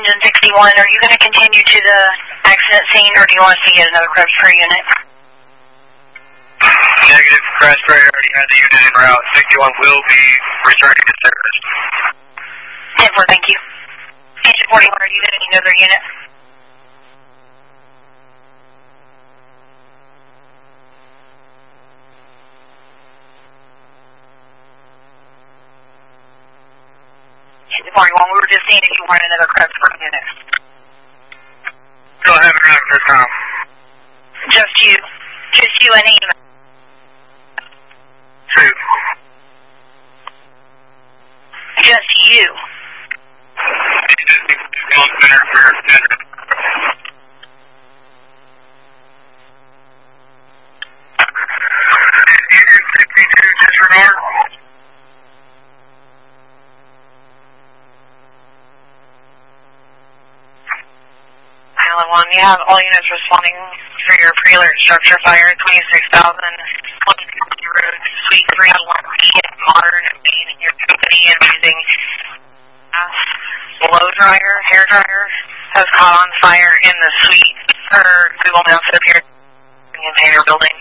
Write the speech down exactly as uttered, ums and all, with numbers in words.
engine sixty-one, are you going to continue to the accident scene, or do you want us to get another crash spray unit? Negative, crash spray already has a unit en route. sixty-one will be returning to service. ten four, thank you. Engine forty-one, are you going to need another unit? Engine forty-one, we were just seeing if you wanted another crash spray unit. Go ahead and have her time. Just you. Just you and Ema. Two. Just you. He just needs to go center for center. Union sixty-two disregard. Island one, you have all units responding for your pre-alert structure fire, twenty-six thousand, one fifty road, suite three oh one B, modern and main in your company, and using gas blow dryer, hair dryer, has caught on fire in the suite, or Google Maps it appears in the container building.